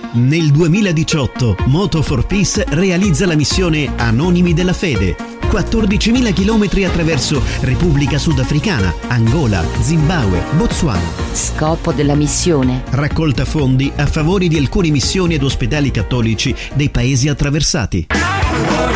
Nel 2018 Moto for Peace realizza la missione Anonimi della Fede. 14.000 chilometri attraverso Repubblica Sudafricana, Angola, Zimbabwe, Botswana. Scopo della missione: raccolta fondi a favore di alcune missioni ed ospedali cattolici dei paesi attraversati.